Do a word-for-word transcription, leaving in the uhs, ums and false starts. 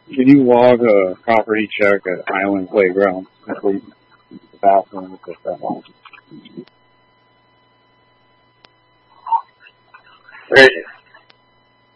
Can you log a property check at Island Playground? The bathroom will take that long. Right.